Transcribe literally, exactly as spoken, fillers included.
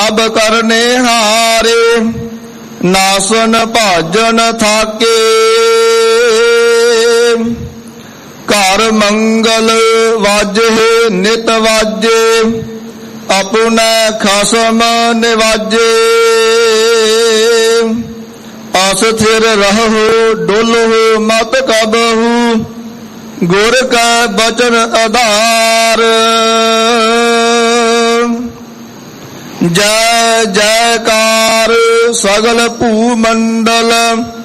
ਪ੍ਰਭ ਕਰਨੇ ਹਾਰੇ, ਨਾਸਨ ਭਾਜਨ ਥਾਕੇ। ਘਰ ਮੰਗਲ ਵਾਜੇ ਨਿਤ ਵਾਜੇ, ਆਪਣੇ ਖਸਮ ਨਿਵਾਜੇ। ਅਸਥਿਰ ਰਹੋ ਡੋਲੋ ਮਤ ਕਬਹੂ, ਗੁਰ ਕਾ ਬਚਨ ਆਧਾਰ। ਜੈ ਜੈਕਾਰ ਸਗਲ ਭੂ ਮੰਡਲ,